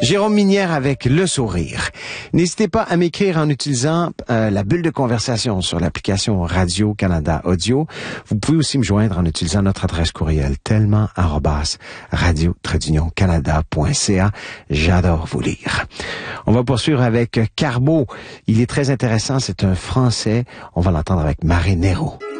Jérôme Minière avec Le Sourire. N'hésitez pas à m'écrire en utilisant la bulle de conversation sur l'application Radio-Canada Audio. Vous pouvez aussi me joindre en utilisant notre adresse courriel tellement@radio-canada.ca. J'adore vous lire. On va poursuivre avec Carbo. Il est très intéressant, c'est un Français. On va l'entendre avec Marie Nero.